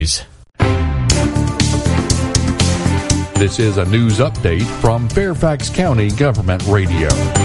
This is a news update from Fairfax County Government Radio.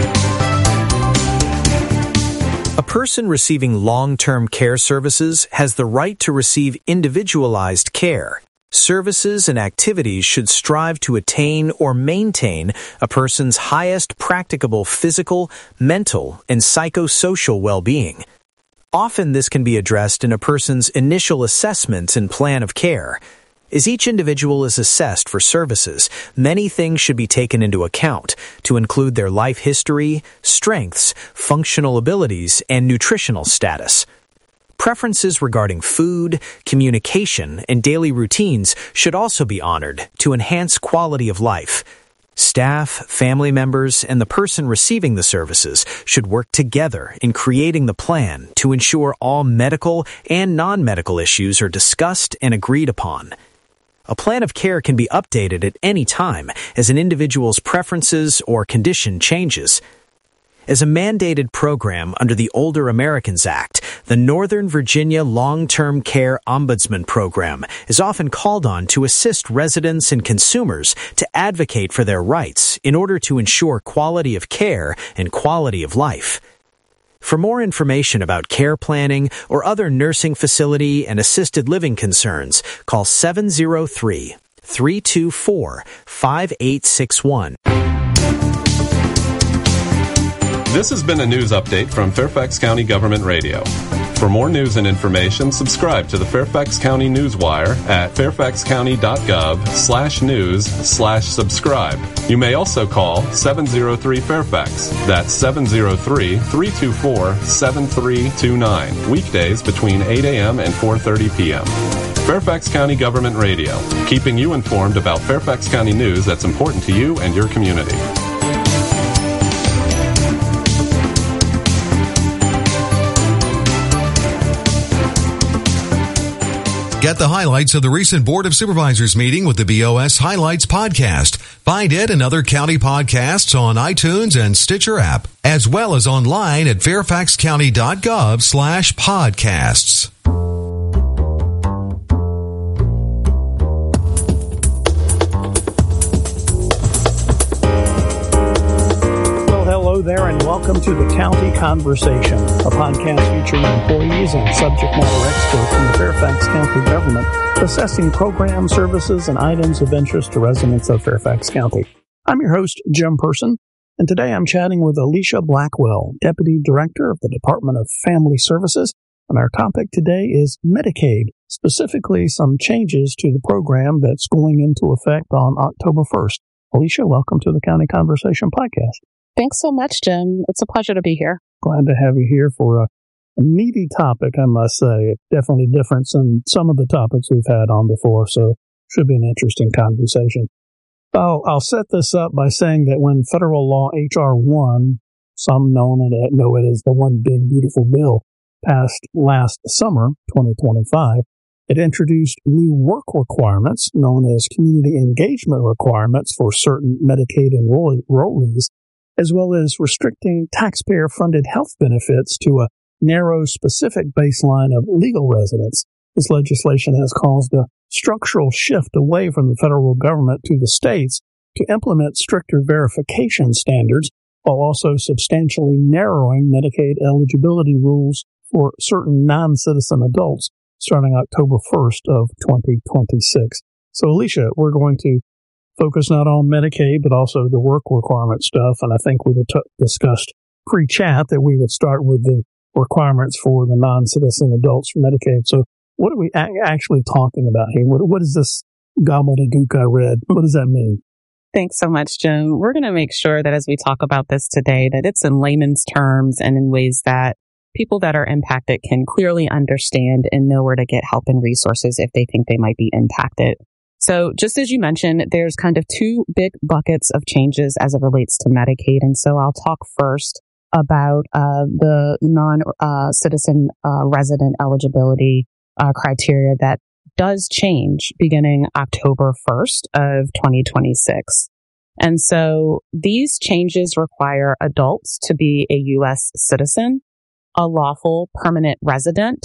A person receiving long-term care services has the right to receive individualized care. Services and activities should strive to attain or maintain a person's highest practicable physical, mental, and psychosocial well-being. Often this can be addressed in a person's initial assessment and plan of care. As each individual is assessed for services, many things should be taken into account to include their life history, strengths, functional abilities, and nutritional status. Preferences regarding food, communication, and daily routines should also be honored to enhance quality of life. Staff, family members, and the person receiving the services should work together in creating the plan to ensure all medical and non-medical issues are discussed and agreed upon. A plan of care can be updated at any time as an individual's preferences or condition changes. As a mandated program under the Older Americans Act, the Northern Virginia Long-Term Care Ombudsman Program is often called on to assist residents and consumers to advocate for their rights in order to ensure quality of care and quality of life. For more information about care planning or other nursing facility and assisted living concerns, call 703-324-5861. This has been a news update from Fairfax County Government Radio. For more news and information, subscribe to the Fairfax County Newswire at fairfaxcounty.gov/news/subscribe. You may also call 703-FAIRFAX. That's 703-324-7329. Weekdays between 8 a.m. and 4:30 p.m. Fairfax County Government Radio, keeping you informed about Fairfax County news that's important to you and your community. Get the highlights of the recent Board of Supervisors meeting with the BOS Highlights podcast. Find it and other county podcasts on iTunes and Stitcher app, as well as online at fairfaxcounty.gov/podcasts. Hello there, and welcome to the County Conversation, a podcast featuring employees and subject matter experts from the Fairfax County government assessing programs, services, and items of interest to residents of Fairfax County. I'm your host, Jim Person, and today I'm chatting with Alicia Blackwell, Deputy Director of the Department of Family Services, and our topic today is Medicaid, specifically some changes to the program that's going into effect on October 1st. Alicia, welcome to the County Conversation podcast. Thanks so much, Jim. It's a pleasure to be here. Glad to have you here for a meaty topic, I must say. It's definitely different than some of the topics we've had on before, so should be an interesting conversation. I'll set this up by saying that when federal law H.R. 1, some know it as the One Big Beautiful Bill, passed last summer, 2025, it introduced new work requirements known as community engagement requirements for certain Medicaid enrollees, as well as restricting taxpayer-funded health benefits to a narrow, specific baseline of legal residents. This legislation has caused a structural shift away from the federal government to the states to implement stricter verification standards, while also substantially narrowing Medicaid eligibility rules for certain non-citizen adults starting October 1st of 2026. So, Alicia, we're going to focus not on Medicaid, but also the work requirement stuff. And I think we discussed pre-chat that we would start with the requirements for the non-citizen adults for Medicaid. So what are we actually talking about here? What is this gobbledygook I read? What does that mean? Thanks so much, Jim. We're going to make sure that as we talk about this today, that it's in layman's terms and in ways that people that are impacted can clearly understand and know where to get help and resources if they think they might be impacted. So just as you mentioned, there's kind of two big buckets of changes as it relates to Medicaid. And so I'll talk first about the non-citizen resident eligibility criteria that does change beginning October 1st of 2026. And so these changes require adults to be a U.S. citizen, a lawful permanent resident,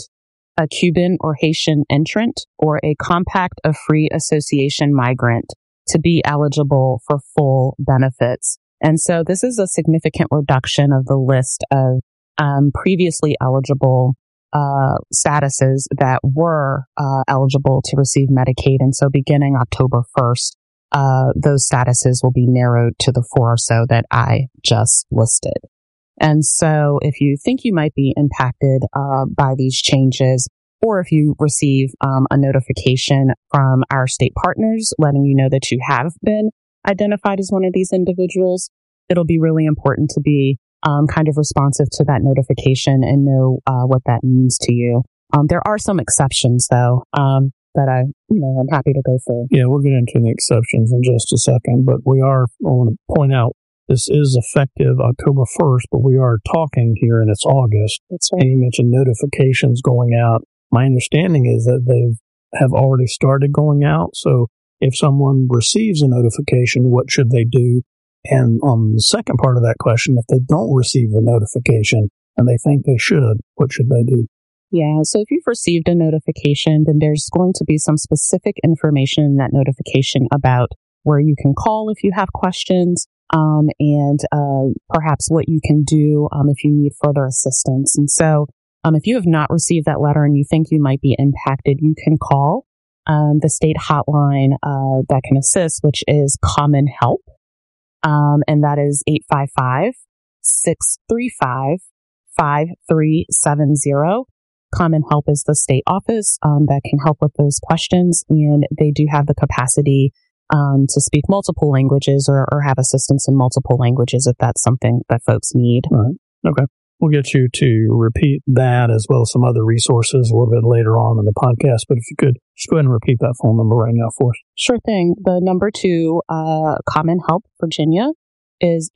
a Cuban or Haitian entrant, or a Compact of Free Association migrant to be eligible for full benefits. And so this is a significant reduction of the list of previously eligible statuses that were eligible to receive Medicaid. And so beginning October 1st, those statuses will be narrowed to the 4 or so that I just listed. And so if you think you might be impacted by these changes, or if you receive a notification from our state partners letting you know that you have been identified as one of these individuals, it'll be really important to be kind of responsive to that notification and know what that means to you. There are some exceptions, though, that I'm happy to go through. Yeah, we'll get into the exceptions in just a second, but I want to point out, this is effective October 1st, but we are talking here and it's August. That's right. And you mentioned notifications going out. My understanding is that they have already started going out. So if someone receives a notification, what should they do? And on the second part of that question, if they don't receive a notification and they think they should, what should they do? Yeah, so if you've received a notification, then there's going to be some specific information in that notification about where you can call if you have questions, and perhaps what you can do if you need further assistance. And so if you have not received that letter and you think you might be impacted, you can call the state hotline that can assist, which is Common Help. And that is 855-635-5370. Common Help is the state office that can help with those questions, and they do have the capacity to speak multiple languages or have assistance in multiple languages if that's something that folks need. All right. Okay. We'll get you to repeat that as well as some other resources a little bit later on in the podcast. But if you could, just go ahead and repeat that phone number right now for us. Sure thing. The number to Common Help Virginia is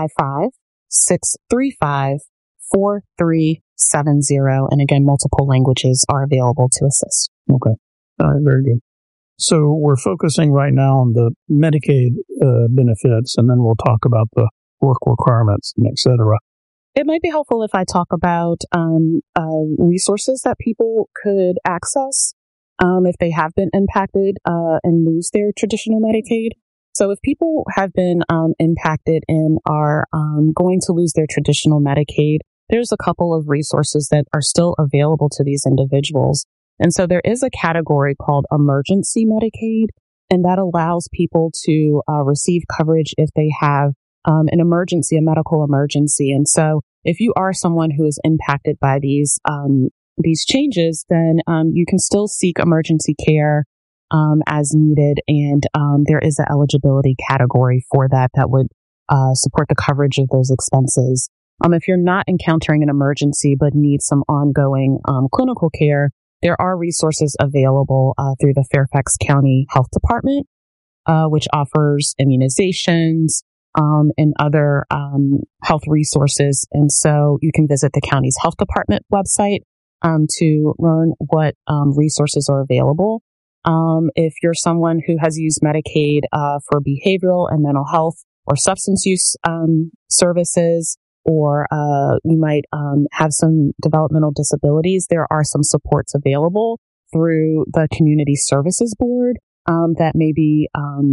855-635-4370. And again, multiple languages are available to assist. Okay. All right. Very good. So we're focusing right now on the Medicaid benefits, and then we'll talk about the work requirements, and et cetera. It might be helpful if I talk about resources that people could access if they have been impacted and lose their traditional Medicaid. So if people have been impacted and are going to lose their traditional Medicaid, there's a couple of resources that are still available to these individuals. And so there is a category called emergency Medicaid, and that allows people to receive coverage if they have an emergency, a medical emergency. And so if you are someone who is impacted by these changes, then you can still seek emergency care as needed. And there is an eligibility category for that would support the coverage of those expenses. If you're not encountering an emergency but need some ongoing clinical care, there are resources available through the Fairfax County Health Department, which offers immunizations and other health resources. And so you can visit the county's health department website to learn what resources are available. If you're someone who has used Medicaid for behavioral and mental health or substance use services, or you might have some developmental disabilities, there are some supports available through the Community Services Board that may be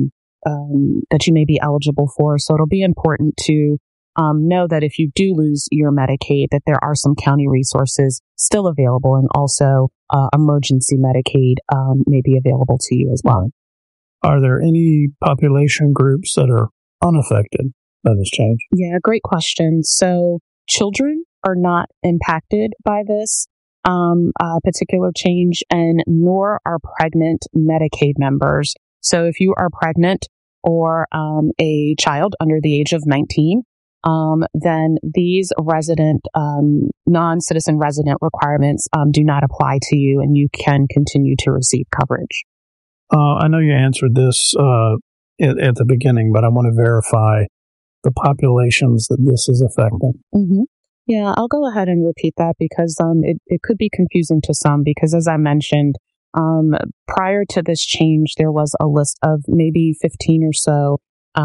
that you may be eligible for. So it'll be important to know that if you do lose your Medicaid, that there are some county resources still available, and also emergency Medicaid may be available to you as well. Are there any population groups that are unaffected by this change? Yeah, great question. So children are not impacted by this particular change, and nor are pregnant Medicaid members. So if you are pregnant or a child under the age of 19, then these non-citizen resident requirements do not apply to you, and you can continue to receive coverage. I know you answered this at the beginning, but I want to verify the populations that this is affecting. Mm-hmm. Yeah, I'll go ahead and repeat that because it could be confusing to some, because as I mentioned, prior to this change, there was a list of maybe 15 or so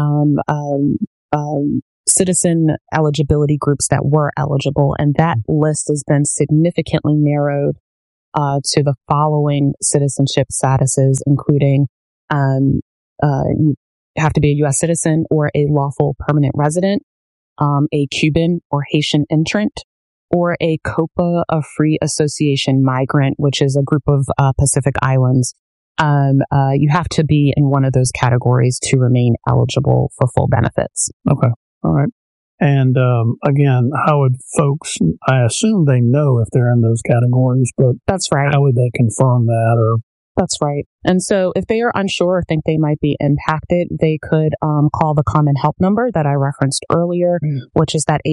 citizen eligibility groups that were eligible, and that list has been significantly narrowed to the following citizenship statuses, including you have to be a U.S. citizen or a lawful permanent resident, a Cuban or Haitian entrant, or a COPA, a Free Association migrant, which is a group of Pacific Islands. You have to be in one of those categories to remain eligible for full benefits. Okay. All right. And again, how would folks, I assume they know if they're in those categories, but that's right. How would they confirm that? Or That's right. And so if they are unsure or think they might be impacted, they could call the Common Help number that I referenced earlier, which is that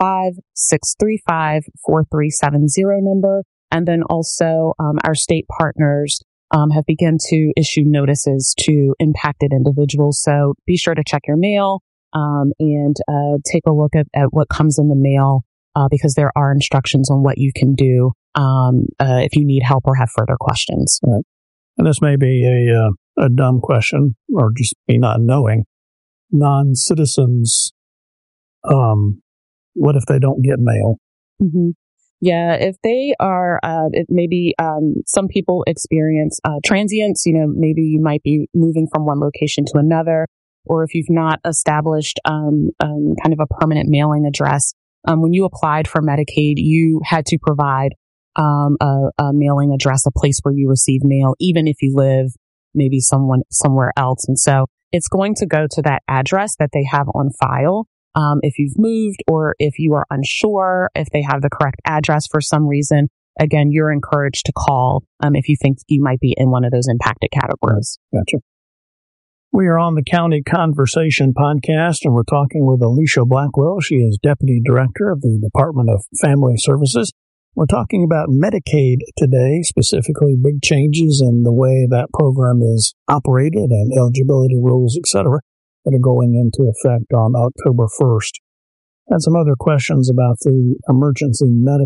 855-635-4370 number. And then also our state partners have begun to issue notices to impacted individuals. So be sure to check your mail and take a look at what comes in the mail because there are instructions on what you can do if you need help or have further questions. Right. And this may be a dumb question or just me not knowing. Non-citizens, what if they don't get mail? Mm-hmm. Yeah, if they are, maybe some people experience transients, maybe you might be moving from one location to another, or if you've not established kind of a permanent mailing address. When you applied for Medicaid, you had to provide a mailing address, a place where you receive mail, even if you live maybe somewhere else. And so it's going to go to that address that they have on file. If you've moved or if you are unsure if they have the correct address for some reason, again, you're encouraged to call if you think you might be in one of those impacted categories. Gotcha. We are on the County Conversation podcast, and we're talking with Alicia Blackwell. She is Deputy Director of the Department of Family Services. We're talking about Medicaid today, specifically big changes in the way that program is operated and eligibility rules, etc., that are going into effect on October 1st. Had some other questions about the emergency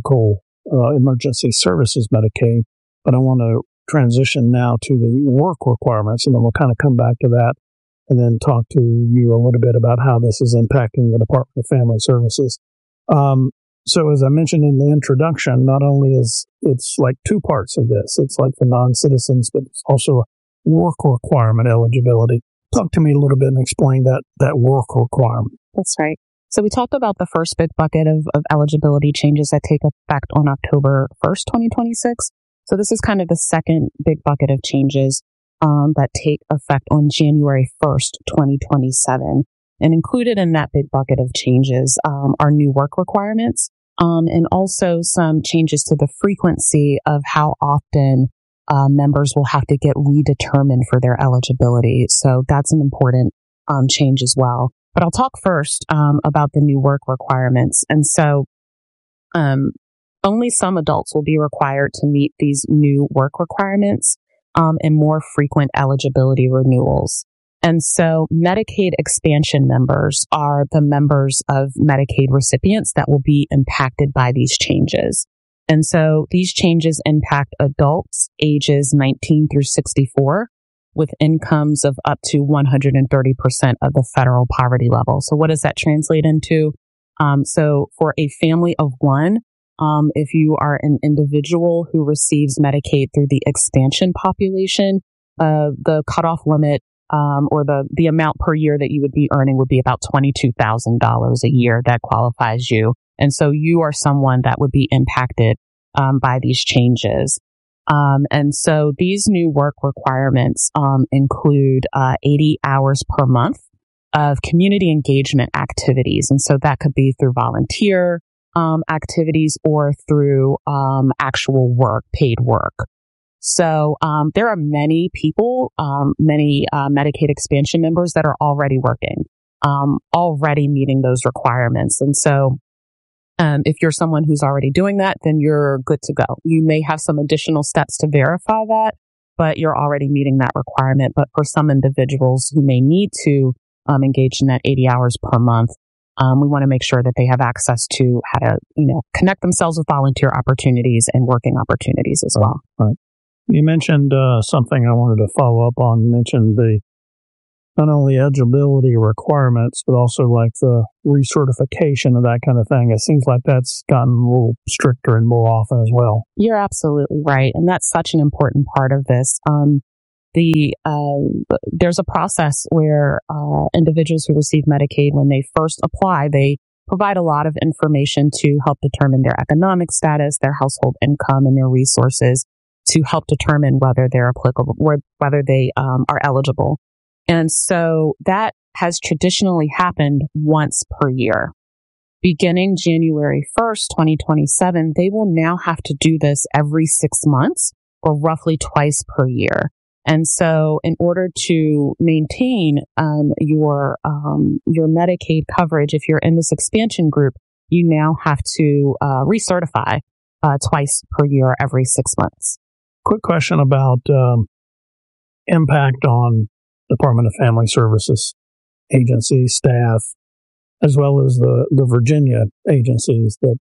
services Medicaid, but I want to transition now to the work requirements, and then we'll kind of come back to that and then talk to you a little bit about how this is impacting the Department of Family Services. So as I mentioned in the introduction, not only is it's like two parts of this, it's like for non-citizens, but it's also work requirement eligibility. Talk to me a little bit and explain that work requirement. That's right. So we talked about the first big bucket of eligibility changes that take effect on October 1st, 2026. So this is kind of the second big bucket of changes that take effect on January 1st, 2027. And included in that big bucket of changes are new work requirements and also some changes to the frequency of how often members will have to get redetermined for their eligibility. So that's an important change as well. But I'll talk first about the new work requirements. And so only some adults will be required to meet these new work requirements and more frequent eligibility renewals. And so Medicaid expansion members are the members of Medicaid recipients that will be impacted by these changes. And so these changes impact adults ages 19 through 64 with incomes of up to 130% of the federal poverty level. So what does that translate into? So for a family of one, if you are an individual who receives Medicaid through the expansion population, the cutoff limit or the amount per year that you would be earning would be about $22,000 a year that qualifies you. And so you are someone that would be impacted by these changes. And so these new work requirements include 80 hours per month of community engagement activities. And so that could be through volunteer activities or through actual work, paid work. So there are many people, many Medicaid expansion members that are already working, already meeting those requirements. And so if you're someone who's already doing that, then you're good to go. You may have some additional steps to verify that, but you're already meeting that requirement. But for some individuals who may need to engage in that 80 hours per month, we want to make sure that they have access to how to, connect themselves with volunteer opportunities and working opportunities as well. Right. You mentioned something I wanted to follow up on. You mentioned the not only eligibility requirements, but also like the recertification of that kind of thing. It seems like that's gotten a little stricter and more often as well. You're absolutely right. And that's such an important part of this. There's a process where individuals who receive Medicaid, when they first apply, they provide a lot of information to help determine their economic status, their household income, and their resources to help determine whether they're applicable, whether they are eligible. And so that has traditionally happened once per year. Beginning January 1st, 2027, they will now have to do this every 6 months or roughly twice per year. And so in order to maintain your Medicaid coverage, if you're in this expansion group, you now have to recertify twice per year every 6 months. Quick question about impact on Department of Family Services agency staff, as well as the Virginia agencies that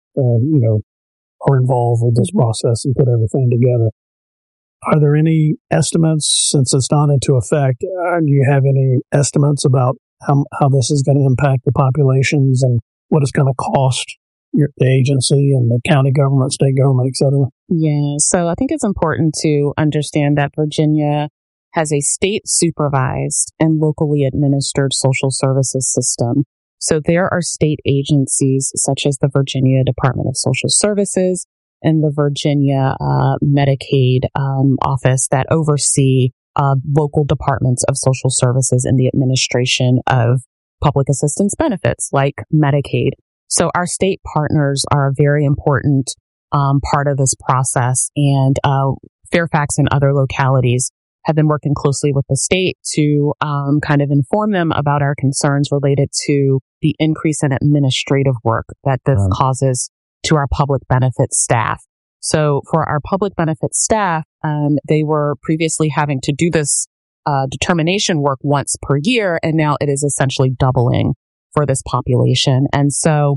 are involved with this process and put everything together. Are there any estimates, since it's not into effect, do you have any estimates about how this is going to impact the populations and what it's going to cost the agency and the county government, state government, et cetera? Yeah, so I think it's important to understand that Virginia has a state supervised and locally administered social services system. So there are state agencies such as the Virginia Department of Social Services and the Virginia Medicaid office that oversee local departments of social services and the administration of public assistance benefits like Medicaid. So our state partners are a very important part of this process, and Fairfax and other localities have been working closely with the state to kind of inform them about our concerns related to the increase in administrative work that this causes to our public benefits staff. So for our public benefits staff, they were previously having to do this determination work once per year, and now it is essentially doubling for this population. And so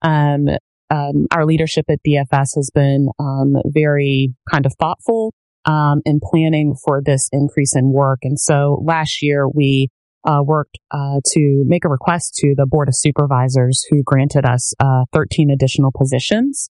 our leadership at DFS has been very kind of thoughtful in planning for this increase in work. And so last year we worked to make a request to the Board of Supervisors, who granted us 13 additional positions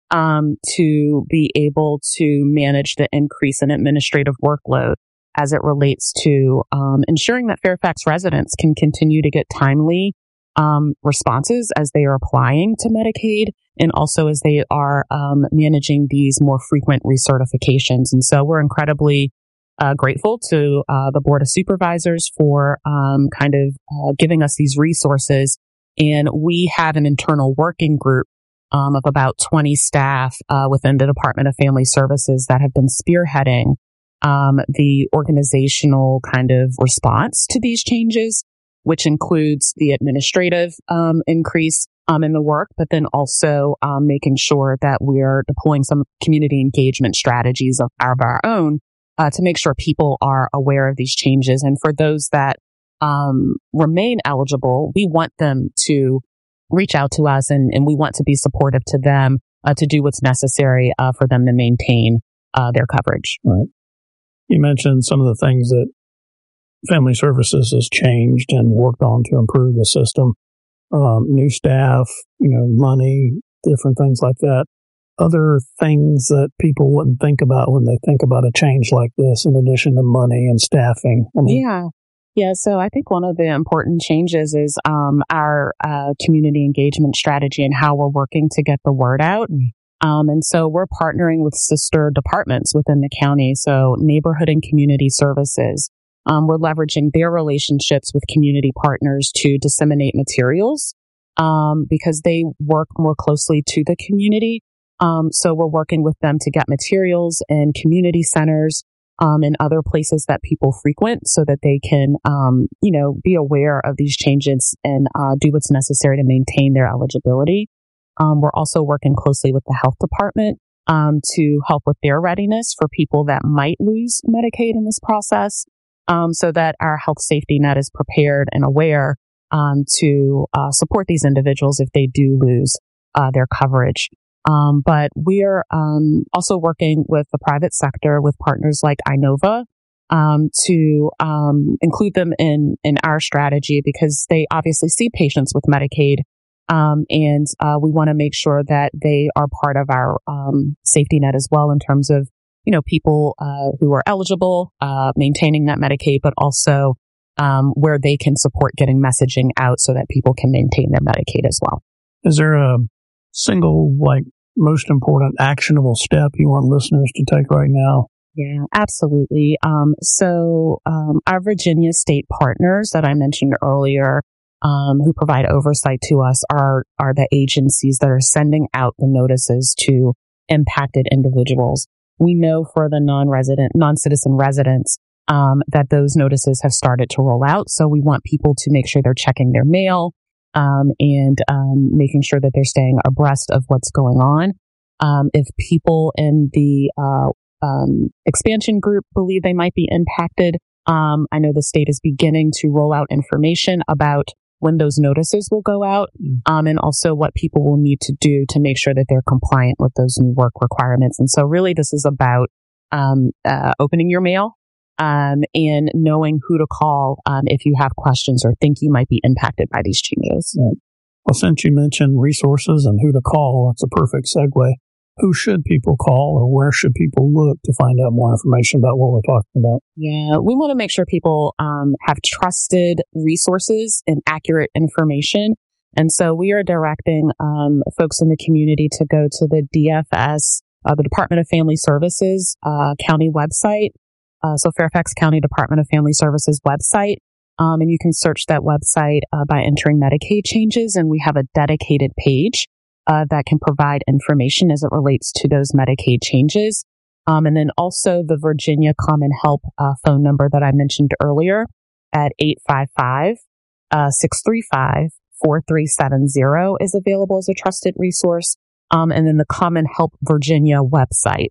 to be able to manage the increase in administrative workload as it relates to ensuring that Fairfax residents can continue to get timely responses as they are applying to Medicaid, and also as they are managing these more frequent recertifications. And so we're incredibly grateful to the Board of Supervisors for giving us these resources. And we have an internal working group of about 20 staff within the Department of Family Services that have been spearheading the organizational kind of response to these changes, which includes the administrative increase in the work, but then also making sure that we're deploying some community engagement strategies of our own to make sure people are aware of these changes. And for those that remain eligible, we want them to reach out to us, and we want to be supportive to them to do what's necessary for them to maintain their coverage. Right. You mentioned some of the things that Family Services has changed and worked on to improve the system. New staff, money, different things like that. Other things that people wouldn't think about when they think about a change like this, in addition to money and staffing. Yeah. So I think one of the important changes is our community engagement strategy and how we're working to get the word out. And so we're partnering with sister departments within the county. So neighborhood and community services. We're leveraging their relationships with community partners to disseminate materials because they work more closely to the community. So we're working with them to get materials in community centers and other places that people frequent so that they can, be aware of these changes and do what's necessary to maintain their eligibility. We're also working closely with the health department to help with their readiness for people that might lose Medicaid in this process. So that our health safety net is prepared and aware to support these individuals if they do lose their coverage. But we're also working with the private sector with partners like Inova to include them in our strategy, because they obviously see patients with Medicaid. And we want to make sure that they are part of our safety net as well, in terms of, people who are eligible, maintaining that Medicaid, but also where they can support getting messaging out so that people can maintain their Medicaid as well. Is there a single, most important actionable step you want listeners to take right now? Yeah, absolutely. So our Virginia state partners that I mentioned earlier, who provide oversight to us, are the agencies that are sending out the notices to impacted individuals. We know for the non-citizen residents that those notices have started to roll out. So we want people to make sure they're checking their mail and making sure that they're staying abreast of what's going on. If people in the expansion group believe they might be impacted, I know the state is beginning to roll out information about when those notices will go out, and also what people will need to do to make sure that they're compliant with those new work requirements. And so really this is about opening your mail and knowing who to call if you have questions or think you might be impacted by these changes. Right. Well, since you mentioned resources and who to call, that's a perfect segue. Who should people call, or where should people look to find out more information about what we're talking about? Yeah, we want to make sure people have trusted resources and accurate information. And so we are directing folks in the community to go to the DFS, the Department of Family Services county website. So Fairfax County Department of Family Services website. And you can search that website by entering Medicaid changes. And we have a dedicated page that can provide information as it relates to those Medicaid changes. And then also the Virginia Common Help phone number that I mentioned earlier at 855-635-4370 is available as a trusted resource. And then the Common Help Virginia website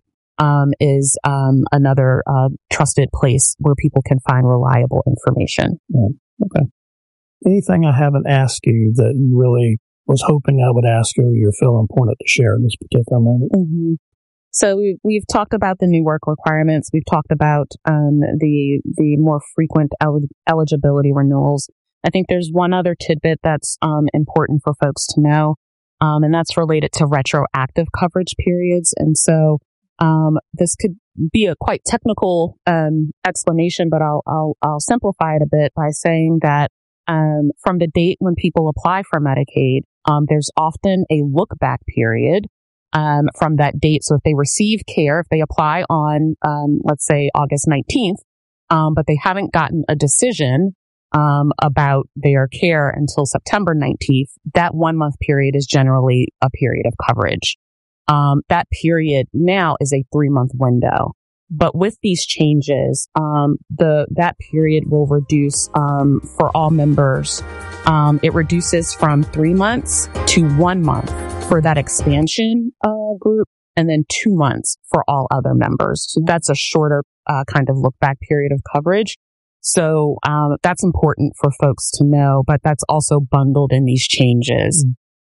is another trusted place where people can find reliable information. Okay. Anything I haven't asked you that you really was hoping I would ask you, or you feel important to share in this particular moment? Mm-hmm. So we've talked about the new work requirements. We've talked about the more frequent eligibility renewals. I think there's one other tidbit that's important for folks to know, and that's related to retroactive coverage periods. And so this could be a quite technical explanation, but I'll simplify it a bit by saying that from the date when people apply for Medicaid, there's often a look back period from that date. So if they receive care, if they apply on, let's say August 19th, but they haven't gotten a decision about their care until September 19th, that 1 month period is generally a period of coverage. That period now is a 3-month window. But with these changes, that period will reduce for all members. It reduces from 3 months to 1 month for that expansion group, and then 2 months for all other members. So that's a shorter kind of look back period of coverage. So that's important for folks to know, but that's also bundled in these changes.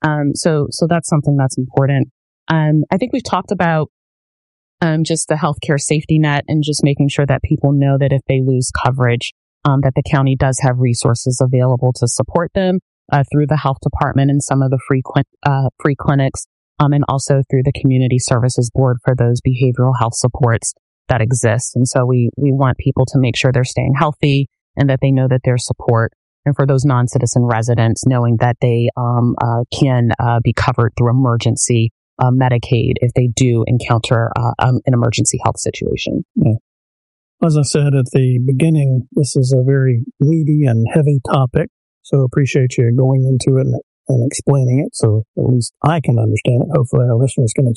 So that's something that's important. I think we've talked about just the healthcare safety net, and just making sure that people know that if they lose coverage, that the county does have resources available to support them through the health department and some of the free clinics, and also through the community services board for those behavioral health supports that exist. And so we want people to make sure they're staying healthy and that they know that there's support. And for those non-citizen residents, knowing that they can be covered through emergency Medicaid if they do encounter an emergency health situation. Yeah. As I said at the beginning, this is a very meaty and heavy topic, so appreciate you going into it and explaining it, so at least I can understand it. Hopefully our listeners can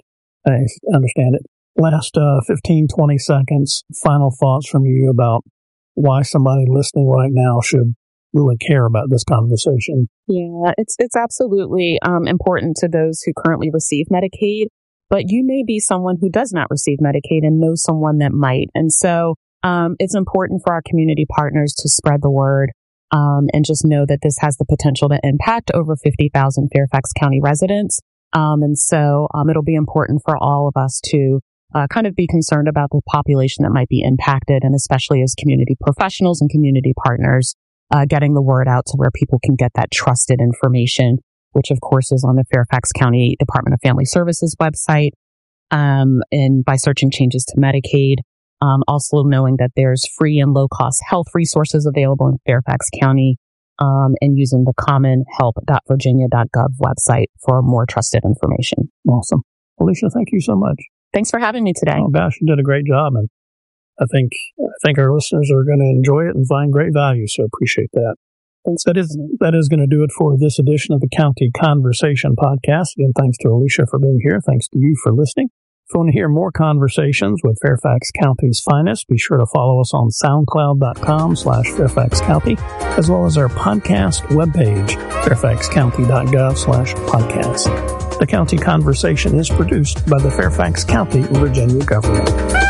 understand it. Last 15, 20 seconds, final thoughts from you about why somebody listening right now should really care about this conversation. Yeah, it's absolutely important to those who currently receive Medicaid, but you may be someone who does not receive Medicaid and know someone that might. And so it's important for our community partners to spread the word and just know that this has the potential to impact over 50,000 Fairfax County residents. And so it'll be important for all of us to kind of be concerned about the population that might be impacted, and especially as community professionals and community partners, getting the word out to where people can get that trusted information, which of course is on the Fairfax County Department of Family Services website, and by searching changes to Medicaid. Also knowing that there's free and low-cost health resources available in Fairfax County, and using the commonhelp.virginia.gov website for more trusted information. Awesome. Alicia, thank you so much. Thanks for having me today. Oh gosh, you did a great job, and I think our listeners are going to enjoy it and find great value, so I appreciate that. Thanks. That is going to do it for this edition of the County Conversation podcast. Again, thanks to Alicia for being here. Thanks to you for listening. If you want to hear more conversations with Fairfax County's finest, be sure to follow us on soundcloud.com/Fairfax County, as well as our podcast webpage, fairfaxcounty.gov/podcast. The County Conversation is produced by the Fairfax County, Virginia government.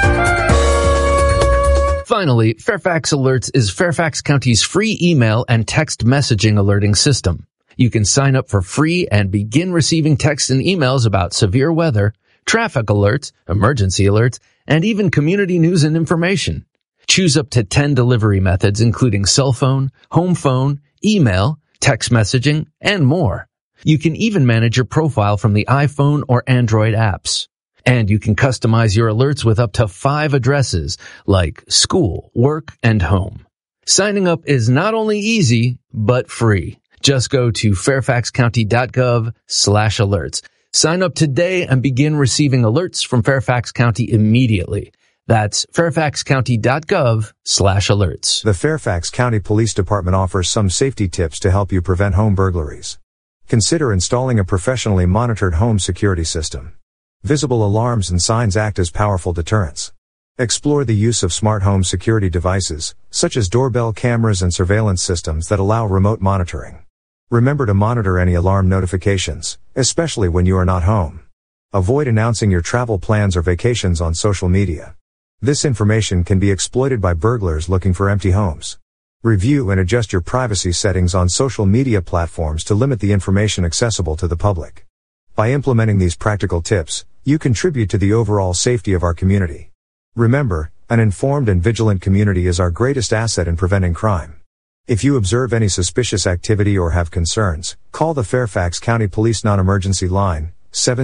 Finally, Fairfax Alerts is Fairfax County's free email and text messaging alerting system. You can sign up for free and begin receiving texts and emails about severe weather, traffic alerts, emergency alerts, and even community news and information. Choose up to 10 delivery methods, including cell phone, home phone, email, text messaging, and more. You can even manage your profile from the iPhone or Android apps. And you can customize your alerts with up to 5 addresses, like school, work, and home. Signing up is not only easy, but free. Just go to fairfaxcounty.gov/alerts. Sign up today and begin receiving alerts from Fairfax County immediately. That's fairfaxcounty.gov/alerts. The Fairfax County Police Department offers some safety tips to help you prevent home burglaries. Consider installing a professionally monitored home security system. Visible alarms and signs act as powerful deterrents. Explore the use of smart home security devices, such as doorbell cameras and surveillance systems that allow remote monitoring. Remember to monitor any alarm notifications, especially when you are not home. Avoid announcing your travel plans or vacations on social media. This information can be exploited by burglars looking for empty homes. Review and adjust your privacy settings on social media platforms to limit the information accessible to the public. By implementing these practical tips, you contribute to the overall safety of our community. Remember, an informed and vigilant community is our greatest asset in preventing crime. If you observe any suspicious activity or have concerns, call the Fairfax County Police Non-Emergency Line,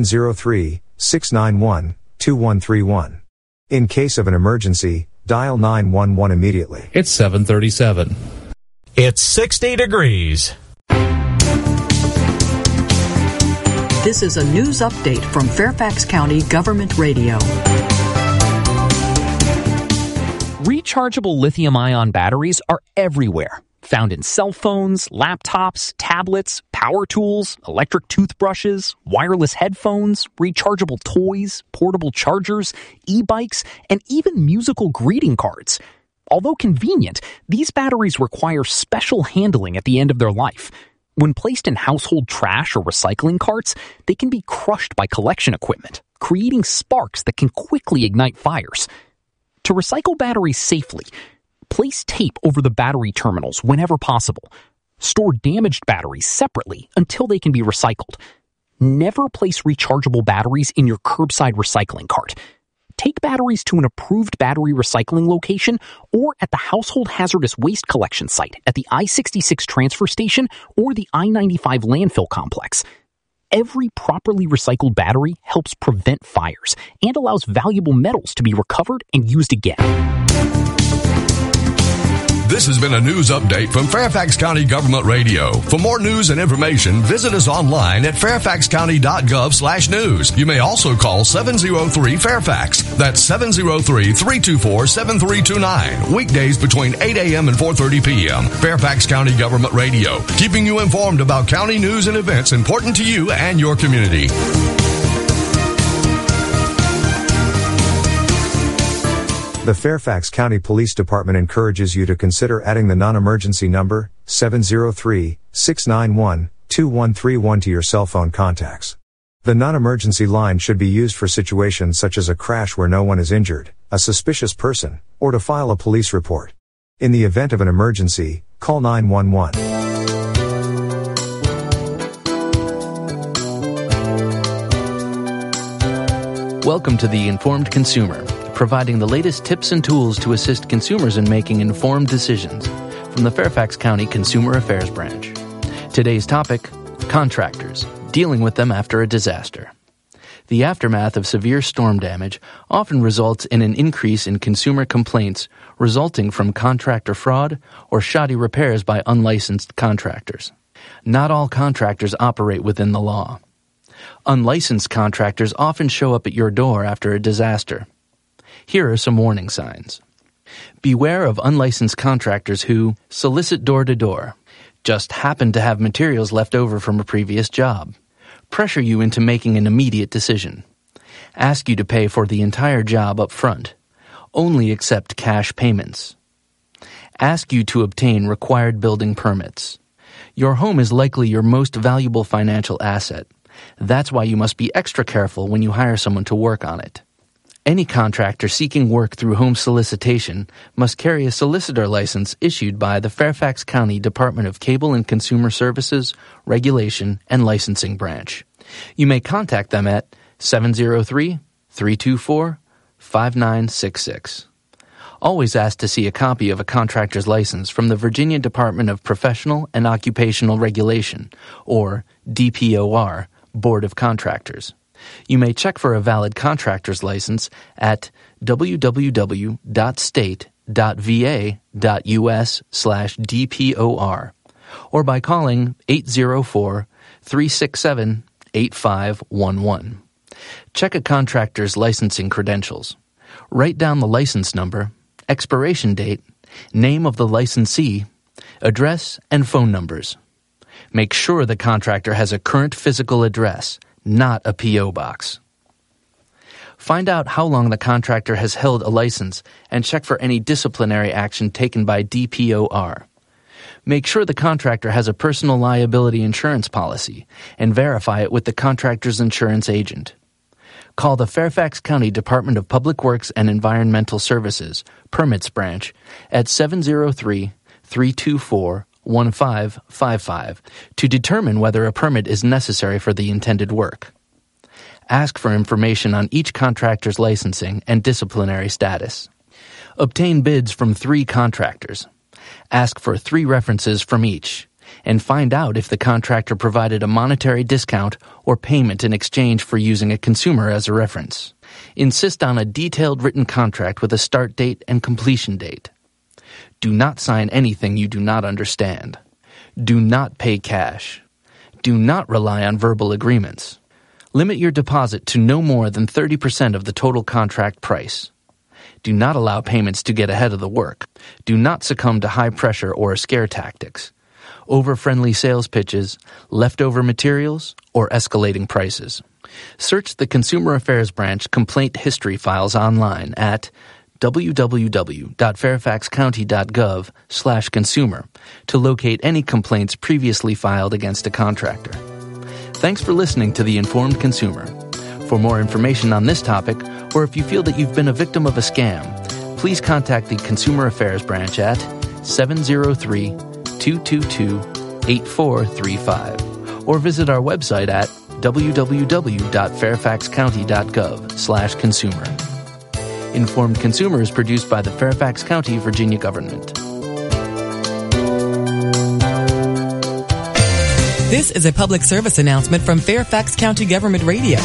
703-691-2131. In case of an emergency, dial 911 immediately. It's 7:37. It's 60 degrees. This is a news update from Fairfax County Government Radio. Rechargeable lithium-ion batteries are everywhere. Found in cell phones, laptops, tablets, power tools, electric toothbrushes, wireless headphones, rechargeable toys, portable chargers, e-bikes, and even musical greeting cards. Although convenient, these batteries require special handling at the end of their life. When placed in household trash or recycling carts, they can be crushed by collection equipment, creating sparks that can quickly ignite fires. To recycle batteries safely, place tape over the battery terminals whenever possible. Store damaged batteries separately until they can be recycled. Never place rechargeable batteries in your curbside recycling cart. Take batteries to an approved battery recycling location or at the household hazardous waste collection site at the I-66 transfer station or the I-95 landfill complex. Every properly recycled battery helps prevent fires and allows valuable metals to be recovered and used again. This has been a news update from Fairfax County Government Radio. For more news and information, visit us online at fairfaxcounty.gov/news. You may also call 703-FAIRFAX. That's 703-324-7329. Weekdays between 8 a.m. and 4:30 p.m. Fairfax County Government Radio, keeping you informed about county news and events important to you and your community. The Fairfax County Police Department encourages you to consider adding the non-emergency number, 703-691-2131 to your cell phone contacts. The non-emergency line should be used for situations such as a crash where no one is injured, a suspicious person, or to file a police report. In the event of an emergency, call 911. Welcome to The Informed Consumer, providing the latest tips and tools to assist consumers in making informed decisions from the Fairfax County Consumer Affairs Branch. Today's topic, contractors, dealing with them after a disaster. The aftermath of severe storm damage often results in an increase in consumer complaints resulting from contractor fraud or shoddy repairs by unlicensed contractors. Not all contractors operate within the law. Unlicensed contractors often show up at your door after a disaster. Here are some warning signs. Beware of unlicensed contractors who solicit door-to-door, just happen to have materials left over from a previous job, pressure you into making an immediate decision, ask you to pay for the entire job up front, only accept cash payments, ask you to obtain required building permits. Your home is likely your most valuable financial asset. That's why you must be extra careful when you hire someone to work on it. Any contractor seeking work through home solicitation must carry a solicitor license issued by the Fairfax County Department of Cable and Consumer Services, Regulation, and Licensing Branch. You may contact them at 703-324-5966. Always ask to see a copy of a contractor's license from the Virginia Department of Professional and Occupational Regulation, or DPOR, Board of Contractors. You may check for a valid contractor's license at www.state.va.us/DPOR or by calling 804-367-8511. Check a contractor's licensing credentials. Write down the license number, expiration date, name of the licensee, address, and phone numbers. Make sure the contractor has a current physical address, not a P.O. box. Find out how long the contractor has held a license and check for any disciplinary action taken by DPOR. Make sure the contractor has a personal liability insurance policy and verify it with the contractor's insurance agent. Call the Fairfax County Department of Public Works and Environmental Services, Permits Branch, at 703-324-1555 to determine whether a permit is necessary for the intended work. Ask for information on each contractor's licensing and disciplinary status. Obtain bids from 3 contractors. Ask for 3 references from each, and find out if the contractor provided a monetary discount or payment in exchange for using a consumer as a reference. Insist on a detailed written contract with a start date and completion date. Do not sign anything you do not understand. Do not pay cash. Do not rely on verbal agreements. Limit your deposit to no more than 30% of the total contract price. Do not allow payments to get ahead of the work. Do not succumb to high pressure or scare tactics, over-friendly sales pitches, leftover materials, or escalating prices. Search the Consumer Affairs Branch complaint history files online at www.fairfaxcounty.gov/consumer to locate any complaints previously filed against a contractor. Thanks for listening to The Informed Consumer. For more information on this topic, or if you feel that you've been a victim of a scam, please contact the Consumer Affairs Branch at 703-222-8435 or visit our website at www.fairfaxcounty.gov/consumer. Informed Consumer is produced by the Fairfax County, Virginia government. This is a public service announcement from Fairfax County Government Radio.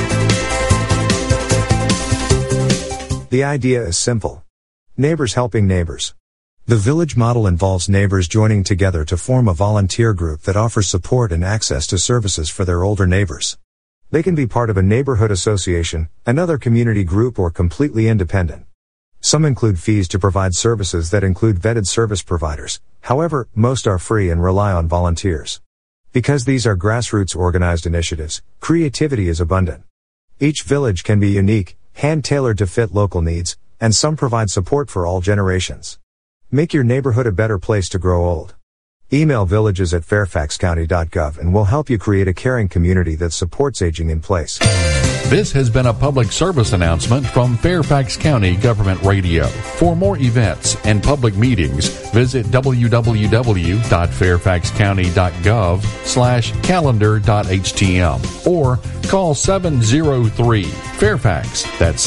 The idea is simple. Neighbors helping neighbors. The village model involves neighbors joining together to form a volunteer group that offers support and access to services for their older neighbors. They can be part of a neighborhood association, another community group, or completely independent. Some include fees to provide services that include vetted service providers. However, most are free and rely on volunteers. Because these are grassroots organized initiatives, creativity is abundant. Each village can be unique, hand-tailored to fit local needs, and some provide support for all generations. Make your neighborhood a better place to grow old. Email villages@fairfaxcounty.gov and we'll help you create a caring community that supports aging in place. This has been a public service announcement from Fairfax County Government Radio. For more events and public meetings, visit www.fairfaxcounty.gov/calendar.htm or call 703-FAIRFAX. That's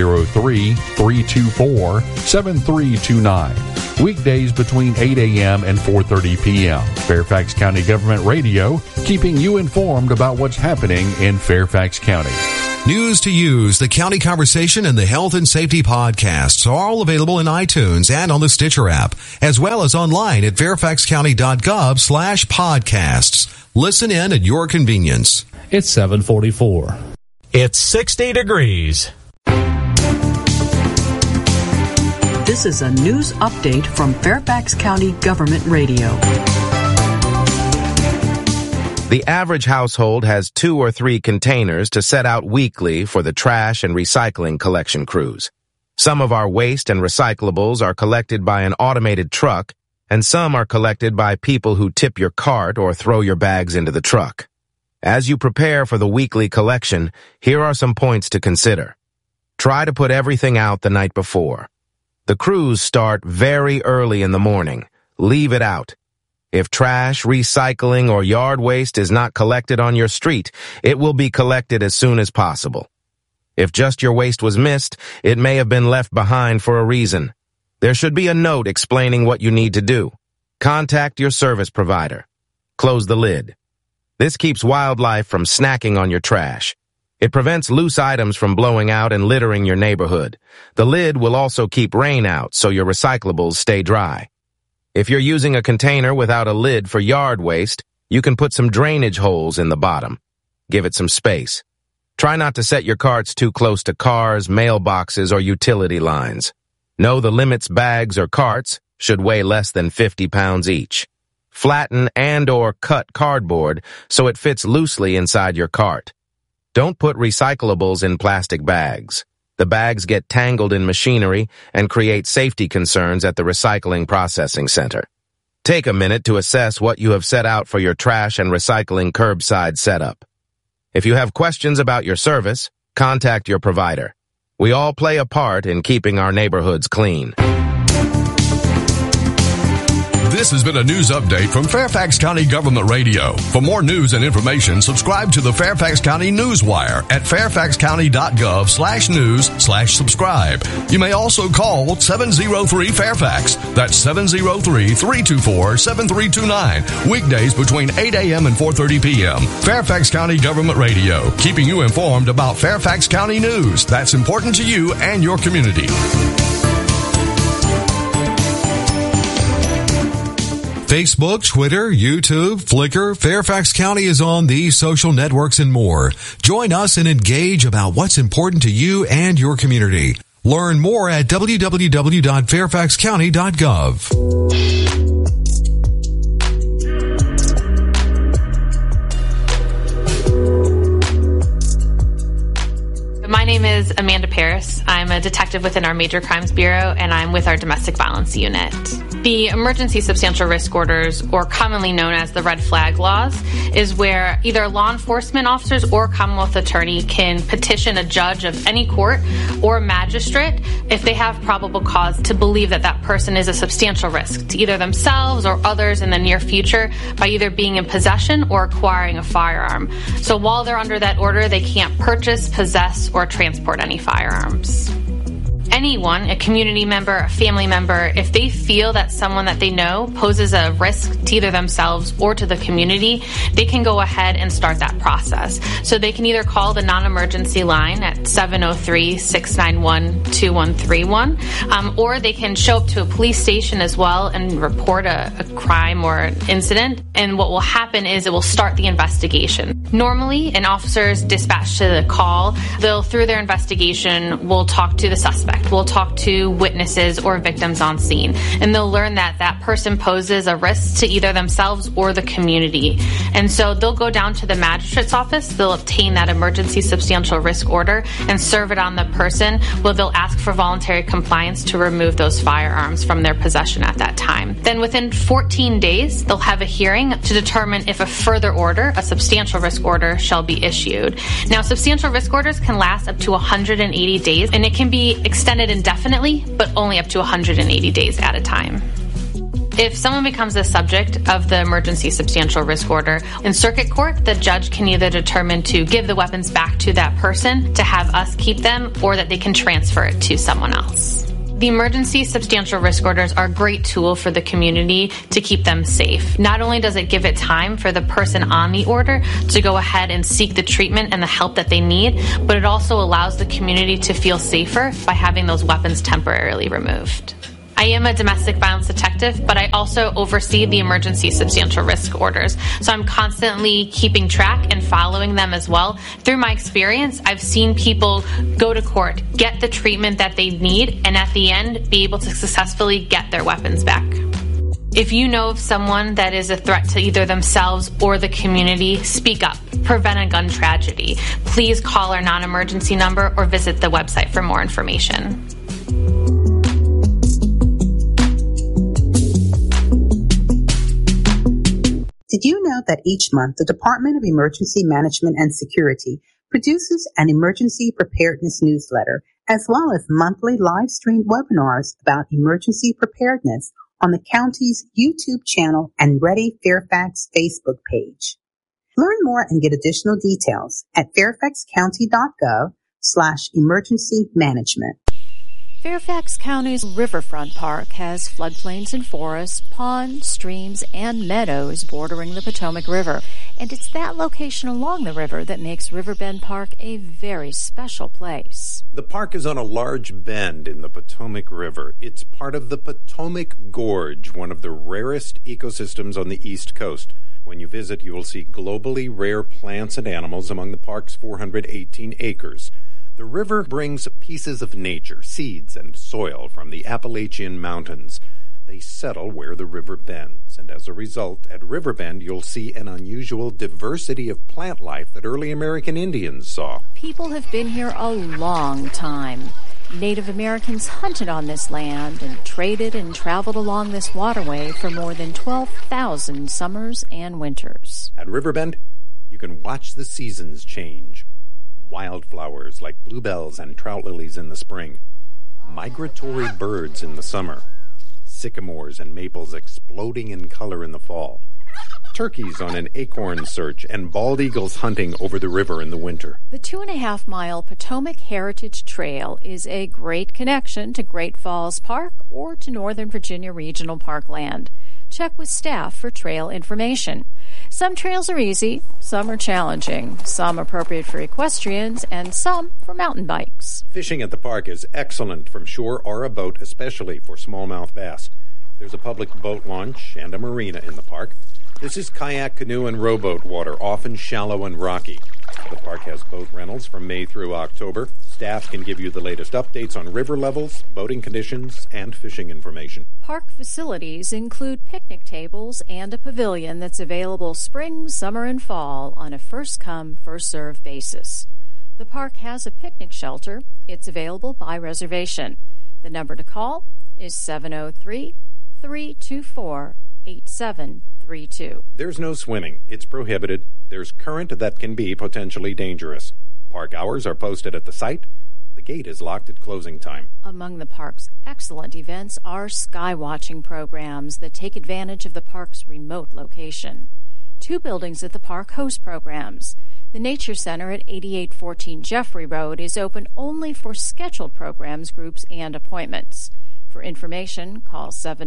703-324-7329. Weekdays between 8 a.m. and 4:30 p.m. Fairfax County Government Radio, keeping you informed about what's happening in Fairfax County. News to Use, the County Conversation, and the Health and Safety podcasts are all available in iTunes and on the Stitcher app, as well as online at fairfaxcounty.gov/podcasts. Listen in at your convenience. It's 7:44. It's 60 degrees. This is a news update from Fairfax County Government Radio. The average household has 2 or 3 containers to set out weekly for the trash and recycling collection crews. Some of our waste and recyclables are collected by an automated truck, and some are collected by people who tip your cart or throw your bags into the truck. As you prepare for the weekly collection, here are some points to consider. Try to put everything out the night before. The crews start very early in the morning. Leave it out. If trash, recycling, or yard waste is not collected on your street, it will be collected as soon as possible. If just your waste was missed, it may have been left behind for a reason. There should be a note explaining what you need to do. Contact your service provider. Close the lid. This keeps wildlife from snacking on your trash. It prevents loose items from blowing out and littering your neighborhood. The lid will also keep rain out so your recyclables stay dry. If you're using a container without a lid for yard waste, you can put some drainage holes in the bottom. Give it some space. Try not to set your carts too close to cars, mailboxes, or utility lines. Know the limits bags or carts should weigh less than 50 pounds each. Flatten and/or cut cardboard so it fits loosely inside your cart. Don't put recyclables in plastic bags. The bags get tangled in machinery and create safety concerns at the recycling processing center. Take a minute to assess what you have set out for your trash and recycling curbside setup. If you have questions about your service, contact your provider. We all play a part in keeping our neighborhoods clean. This has been a news update from Fairfax County Government Radio. For more news and information, subscribe to the Fairfax County Newswire at fairfaxcounty.gov/news/subscribe. You may also call 703-FAIRFAX. That's 703-324-7329. Weekdays between 8 a.m. and 4:30 p.m. Fairfax County Government Radio, keeping you informed about Fairfax County news that's important to you and your community. Facebook, Twitter, YouTube, Flickr, Fairfax County is on these social networks and more. Join us and engage about what's important to you and your community. Learn more at www.fairfaxcounty.gov. My name is Amanda Paris. I'm a detective within our Major Crimes Bureau, and I'm with our Domestic Violence Unit. The emergency substantial risk orders, or commonly known as the red flag laws, is where either law enforcement officers or Commonwealth attorney can petition a judge of any court or magistrate if they have probable cause to believe that that person is a substantial risk to either themselves or others in the near future by either being in possession or acquiring a firearm. So while they're under that order, they can't purchase, possess, or transport any firearms. Anyone, a community member, a family member, if they feel that someone that they know poses a risk to either themselves or to the community, they can go ahead and start that process. So they can either call the non-emergency line at 703-691-2131, or they can show up to a police station as well and report a crime or an incident. And what will happen is it will start the investigation. Normally, an officer's dispatched to the call. They'll, through their investigation, will talk to the suspect. We'll talk to witnesses or victims on scene, and they'll learn that that person poses a risk to either themselves or the community. And so they'll go down to the magistrate's office, they'll obtain that emergency substantial risk order and serve it on the person, where they'll ask for voluntary compliance to remove those firearms from their possession at that time. Then within 14 days, they'll have a hearing to determine if a further order, a substantial risk risk order shall be issued. Now, substantial risk orders can last up to 180 days, and it can be extended indefinitely, but only up to 180 days at a time. If someone becomes the subject of the emergency substantial risk order, in circuit court, the judge can either determine to give the weapons back to that person, to have us keep them, or that they can transfer it to someone else. The emergency substantial risk orders are a great tool for the community to keep them safe. Not only does it give it time for the person on the order to go ahead and seek the treatment and the help that they need, but it also allows the community to feel safer by having those weapons temporarily removed. I am a domestic violence detective, but I also oversee the emergency substantial risk orders. So I'm constantly keeping track and following them as well. Through my experience, I've seen people go to court, get the treatment that they need, and at the end, be able to successfully get their weapons back. If you know of someone that is a threat to either themselves or the community, speak up. Prevent a gun tragedy. Please call our non-emergency number or visit the website for more information. Did you know that each month the Department of Emergency Management and Security produces an emergency preparedness newsletter, as well as monthly live-streamed webinars about emergency preparedness on the county's YouTube channel and Ready Fairfax Facebook page? Learn more and get additional details at fairfaxcounty.gov/emergency management. Fairfax County's Riverfront Park has floodplains and forests, ponds, streams, and meadows bordering the Potomac River. And it's that location along the river that makes Riverbend Park a very special place. The park is on a large bend in the Potomac River. It's part of the Potomac Gorge, one of the rarest ecosystems on the East Coast. When you visit, you will see globally rare plants and animals among the park's 418 acres. The river brings pieces of nature, seeds, and soil from the Appalachian Mountains. They settle where the river bends, and as a result, at Riverbend, you'll see an unusual diversity of plant life that early American Indians saw. People have been here a long time. Native Americans hunted on this land and traded and traveled along this waterway for more than 12,000 summers and winters. At Riverbend, you can watch the seasons change. Wildflowers like bluebells and trout lilies in the spring, migratory birds in the summer, sycamores and maples exploding in color in the fall, turkeys on an acorn search, and bald eagles hunting over the river in the winter. The 2.5-mile Potomac Heritage Trail is a great connection to Great Falls Park or to Northern Virginia Regional Parkland. Check with staff for trail information. Some trails are easy, some are challenging, some appropriate for equestrians, and some for mountain bikes. Fishing at the park is excellent from shore or a boat, especially for smallmouth bass. There's a public boat launch and a marina in the park. This is kayak, canoe, and rowboat water, often shallow and rocky. The park has boat rentals from May through October. Staff can give you the latest updates on river levels, boating conditions, and fishing information. Park facilities include picnic tables and a pavilion that's available spring, summer, and fall on a first-come, first-served basis. The park has a picnic shelter. It's available by reservation. The number to call is 703-324-8732. There's no swimming. It's prohibited. There's current that can be potentially dangerous. Park hours are posted at the site. The gate is locked at closing time. Among the park's excellent events are sky-watching programs that take advantage of the park's remote location. 2 buildings at the park host programs. The Nature Center at 8814 Jeffrey Road is open only for scheduled programs, groups, and appointments. For information, call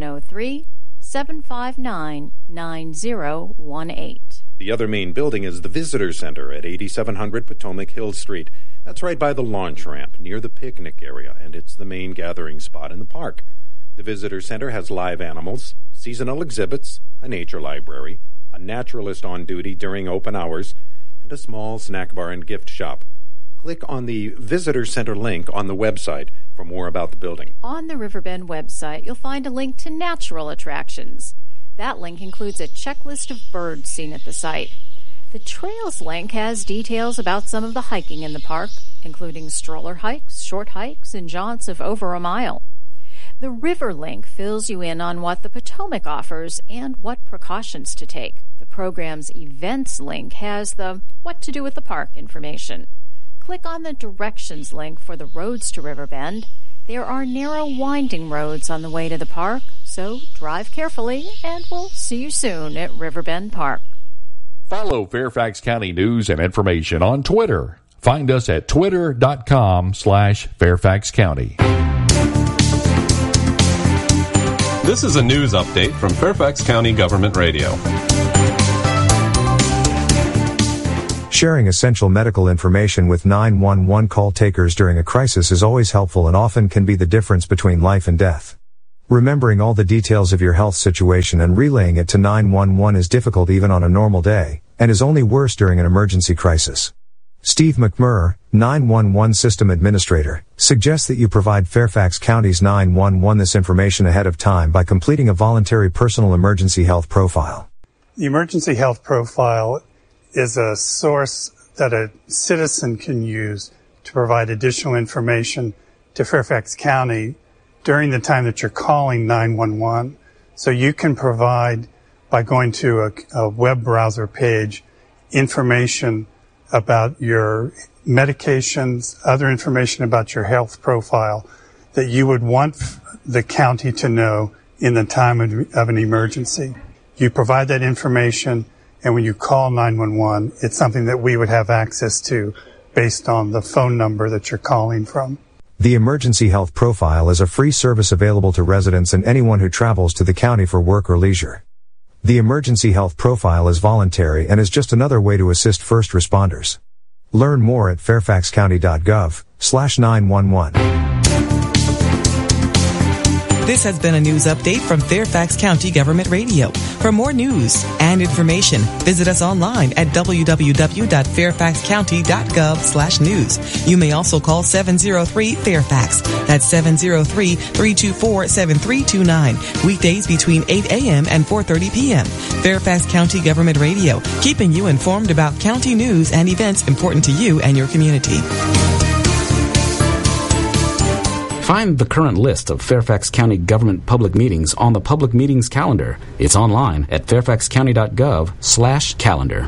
703-759-9018. The other main building is the Visitor Center at 8700 Potomac Hill Street. That's right by the launch ramp near the picnic area, and it's the main gathering spot in the park. The Visitor Center has live animals, seasonal exhibits, a nature library, a naturalist on duty during open hours, and a small snack bar and gift shop. Click on the Visitor Center link on the website for more about the building. On the Riverbend website, you'll find a link to natural attractions. That link includes a checklist of birds seen at the site. The Trails link has details about some of the hiking in the park, including stroller hikes, short hikes, and jaunts of over a mile. The River Link fills you in on what the Potomac offers and what precautions to take. The program's Events link has the What to Do with the Park information. Click on the Directions link for the roads to Riverbend. There are narrow, winding roads on the way to the park, so drive carefully, and we'll see you soon at Riverbend Park. Follow Fairfax County news and information on Twitter. Find us at twitter.com/Fairfax County. This is a news update from Fairfax County Government Radio. Sharing essential medical information with 911 call takers during a crisis is always helpful and often can be the difference between life and death. Remembering all the details of your health situation and relaying it to 911 is difficult even on a normal day, and is only worse during an emergency crisis. Steve McMurr, 911 System Administrator, suggests that you provide Fairfax County's 911 this information ahead of time by completing a voluntary personal emergency health profile. The emergency health profile is a source that a citizen can use to provide additional information to Fairfax County during the time that you're calling 911. So you can provide, by going to a web browser page, information about your medications, other information about your health profile that you would want the county to know in the time of an emergency. You provide that information, and when you call 911, it's something that we would have access to based on the phone number that you're calling from. The Emergency Health Profile is a free service available to residents and anyone who travels to the county for work or leisure. The Emergency Health Profile is voluntary and is just another way to assist first responders. Learn more at fairfaxcounty.gov/911. This has been a news update from Fairfax County Government Radio. For more news and information, visit us online at www.fairfaxcounty.gov/news. You may also call 703-FAIRFAX. That's 703-324-7329. Weekdays between 8 a.m. and 4:30 p.m. Fairfax County Government Radio, keeping you informed about county news and events important to you and your community. Find the current list of Fairfax County government public meetings on the public meetings calendar. It's online at fairfaxcounty.gov/calendar.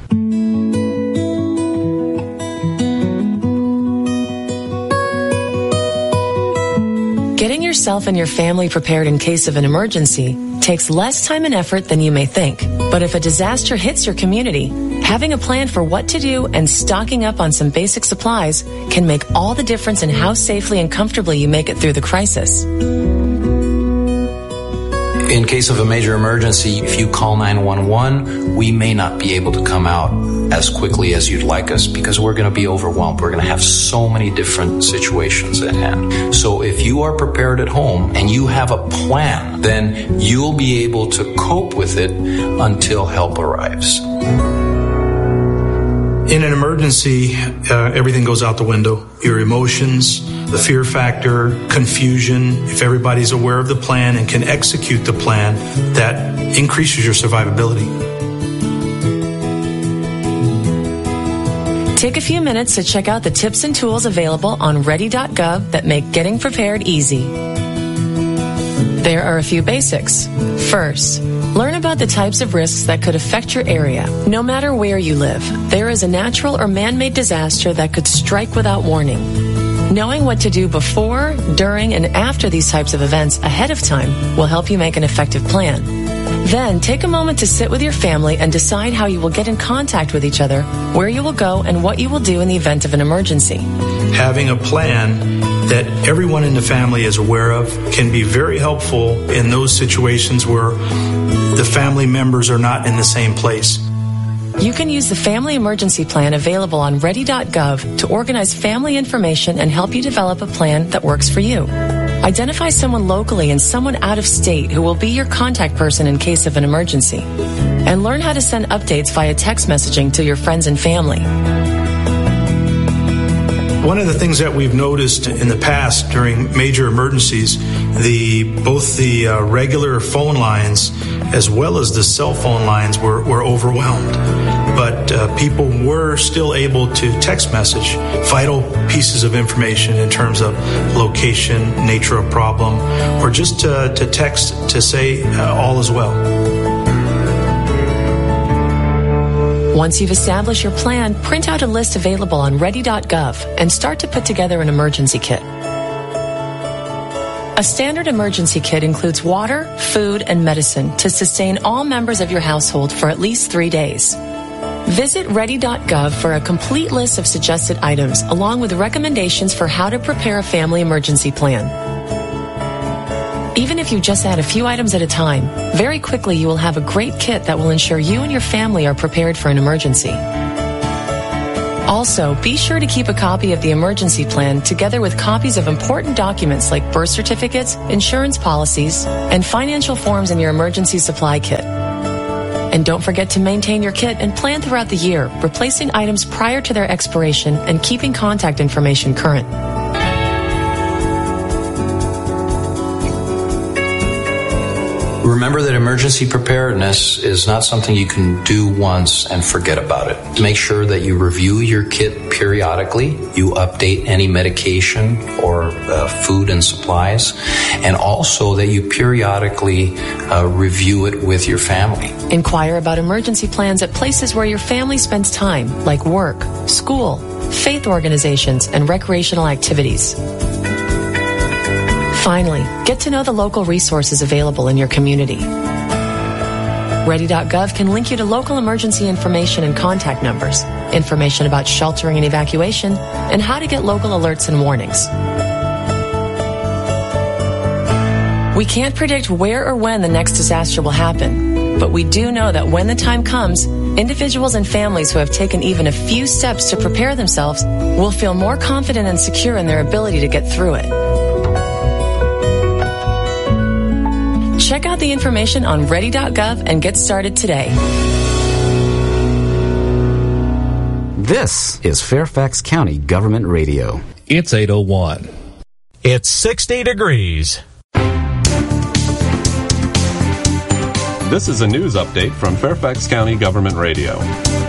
Getting yourself and your family prepared in case of an emergency takes less time and effort than you may think. But if a disaster hits your community, having a plan for what to do and stocking up on some basic supplies can make all the difference in how safely and comfortably you make it through the crisis. In case of a major emergency, if you call 911, we may not be able to come out as quickly as you'd like us because we're going to be overwhelmed. We're going to have so many different situations at hand. So if you are prepared at home and you have a plan, then you'll be able to cope with it until help arrives. In an emergency, everything goes out the window. Your emotions, the fear factor, confusion. If everybody's aware of the plan and can execute the plan, that increases your survivability. Take a few minutes to check out the tips and tools available on ready.gov that make getting prepared easy. There are a few basics. First, learn about the types of risks that could affect your area. No matter where you live, there is a natural or man-made disaster that could strike without warning. Knowing what to do before, during, and after these types of events ahead of time will help you make an effective plan. Then, take a moment to sit with your family and decide how you will get in contact with each other, where you will go, and what you will do in the event of an emergency. Having a plan that everyone in the family is aware of can be very helpful in those situations where the family members are not in the same place. You can use the Family Emergency Plan available on ready.gov to organize family information and help you develop a plan that works for you. Identify someone locally and someone out of state who will be your contact person in case of an emergency. And learn how to send updates via text messaging to your friends and family. One of the things that we've noticed in the past during major emergencies both the regular phone lines as well as the cell phone lines were overwhelmed. But people were still able to text message vital pieces of information in terms of location, nature of problem, or just to text to say all is well. Once you've established your plan, print out a list available on ready.gov and start to put together an emergency kit. A standard emergency kit includes water, food, and medicine to sustain all members of your household for at least 3 days. Visit ready.gov for a complete list of suggested items, along with recommendations for how to prepare a family emergency plan. Even if you just add a few items at a time, very quickly you will have a great kit that will ensure you and your family are prepared for an emergency. Also, be sure to keep a copy of the emergency plan together with copies of important documents like birth certificates, insurance policies, and financial forms in your emergency supply kit. And don't forget to maintain your kit and plan throughout the year, replacing items prior to their expiration and keeping contact information current. Remember that emergency preparedness is not something you can do once and forget about it. Make sure that you review your kit periodically, you update any medication or food and supplies, and also that you periodically review it with your family. Inquire about emergency plans at places where your family spends time, like work, school, faith organizations, and recreational activities. Finally, get to know the local resources available in your community. Ready.gov can link you to local emergency information and contact numbers, information about sheltering and evacuation, and how to get local alerts and warnings. We can't predict where or when the next disaster will happen, but we do know that when the time comes, individuals and families who have taken even a few steps to prepare themselves will feel more confident and secure in their ability to get through it. Check out the information on ready.gov and get started today. This is Fairfax County Government Radio. It's 8:01. It's 60 degrees. This is a news update from Fairfax County Government Radio.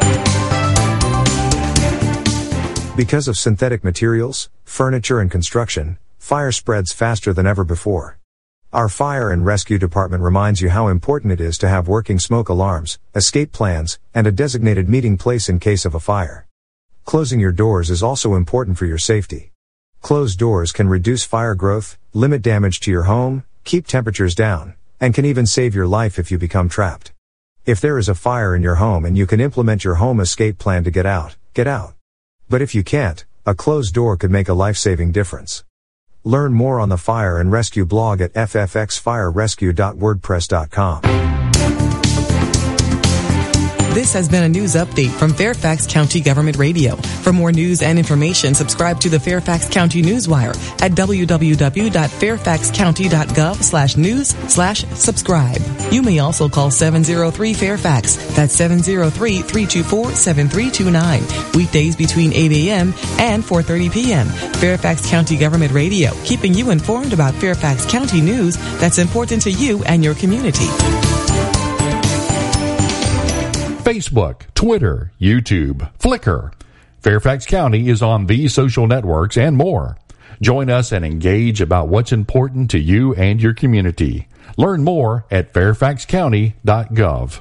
Because of synthetic materials, furniture, and construction, fire spreads faster than ever before. Our Fire and Rescue Department reminds you how important it is to have working smoke alarms, escape plans, and a designated meeting place in case of a fire. Closing your doors is also important for your safety. Closed doors can reduce fire growth, limit damage to your home, keep temperatures down, and can even save your life if you become trapped. If there is a fire in your home and you can implement your home escape plan to get out, get out. But if you can't, a closed door could make a life-saving difference. Learn more on the Fire and Rescue blog at ffxfirerescue.wordpress.com. This has been a news update from Fairfax County Government Radio. For more news and information, subscribe to the Fairfax County Newswire at www.fairfaxcounty.gov/news/subscribe. You may also call 703-FAIRFAX. That's 703-324-7329. Weekdays between 8 a.m. and 4:30 p.m. Fairfax County Government Radio, keeping you informed about Fairfax County news that's important to you and your community. Facebook, Twitter, YouTube, Flickr. Fairfax County is on these social networks and more. Join us and engage about what's important to you and your community. Learn more at fairfaxcounty.gov.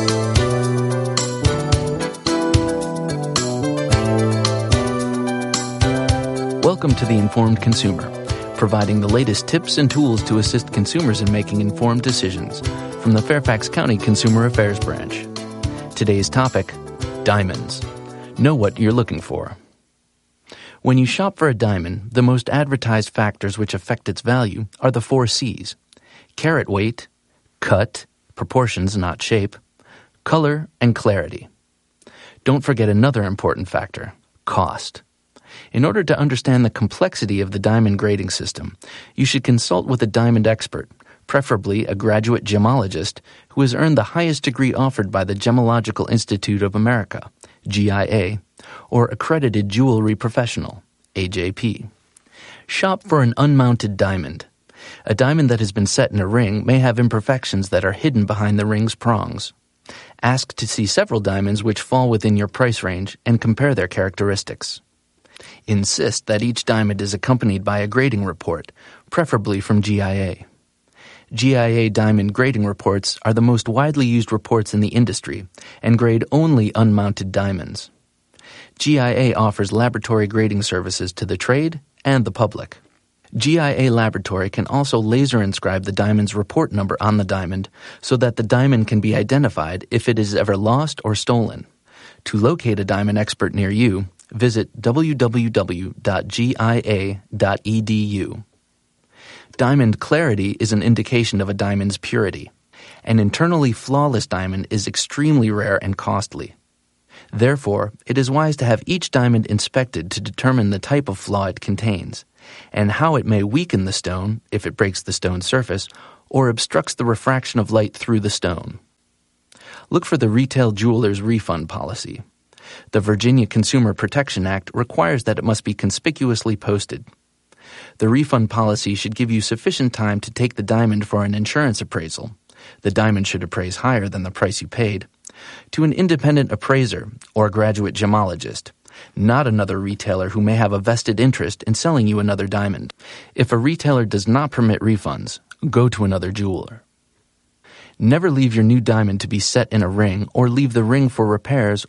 Welcome to The Informed Consumer, providing the latest tips and tools to assist consumers in making informed decisions from the Fairfax County Consumer Affairs Branch. Today's topic, diamonds. Know what you're looking for. When you shop for a diamond, the most advertised factors which affect its value are the 4 C's: carat weight, cut, proportions not shape, color, and clarity. Don't forget another important factor, cost. In order to understand the complexity of the diamond grading system, you should consult with a diamond expert, preferably a graduate gemologist who has earned the highest degree offered by the Gemological Institute of America, GIA, or Accredited Jewelry Professional, AJP. Shop for an unmounted diamond. A diamond that has been set in a ring may have imperfections that are hidden behind the ring's prongs. Ask to see several diamonds which fall within your price range and compare their characteristics. Insist that each diamond is accompanied by a grading report, preferably from GIA. GIA diamond grading reports are the most widely used reports in the industry and grade only unmounted diamonds. GIA offers laboratory grading services to the trade and the public. GIA Laboratory can also laser inscribe the diamond's report number on the diamond so that the diamond can be identified if it is ever lost or stolen. To locate a diamond expert near you, visit www.gia.edu. Diamond clarity is an indication of a diamond's purity. An internally flawless diamond is extremely rare and costly. Therefore, it is wise to have each diamond inspected to determine the type of flaw it contains, and how it may weaken the stone if it breaks the stone's surface or obstructs the refraction of light through the stone. Look for the retail jeweler's refund policy. The Virginia Consumer Protection Act requires that it must be conspicuously posted. The refund policy should give you sufficient time to take the diamond for an insurance appraisal. The diamond should appraise higher than the price you paid, to an independent appraiser or graduate gemologist, not another retailer who may have a vested interest in selling you another diamond. If a retailer does not permit refunds, go to another jeweler. Never leave your new diamond to be set in a ring or leave the ring for repairs